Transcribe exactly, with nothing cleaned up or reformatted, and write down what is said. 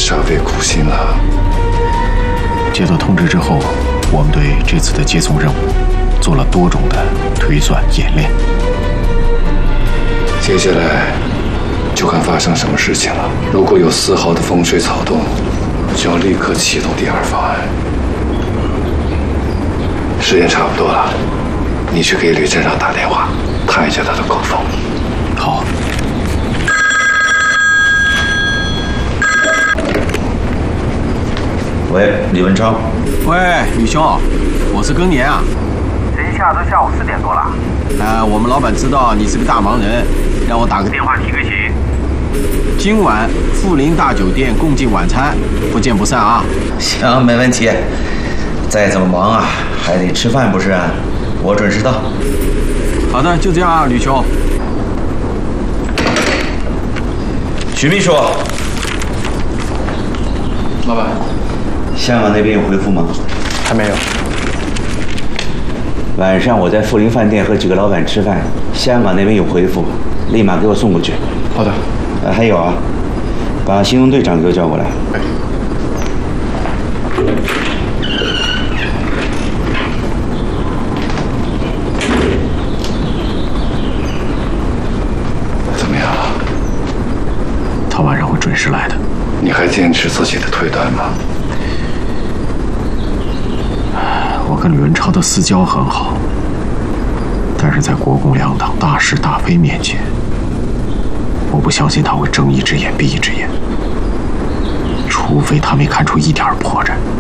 煞费苦心了。 接到通知之后，我们对这次的接送任务做了多种的推算演练。 接下来就看发生什么事情了。如果有丝毫的风吹草动，就要立刻启动第二方案。时间差不多了，你去给吕镇长打电话，探一下他的口风。 好。 喂，李文超。 喂，吕兄，我是更年啊。 这一下都下午四点多了。 呃，我们老板知道你是个大忙人，让我打个电话提个醒。今晚富林大酒店共进晚餐，不见不散啊！ 行，没问题。再怎么忙啊，还得吃饭不是？我准时到。 好的，就这样啊，吕兄。 徐秘书。 老板。 香港那边有回复吗？ 还没有。 晚上我在富林饭店和几个老板吃饭，香港那边有回复，立马给我送过去。 好的。 呃，还有啊，把行动队长给我叫过来。 哎。 怎么样？ 他晚上会准时来的。 你还坚持自己的推断吗？ 我跟吕文超的私交很好，但是在国共两党大是大非面前，我不相信他会睁一只眼闭一只眼，除非他没看出一点破绽。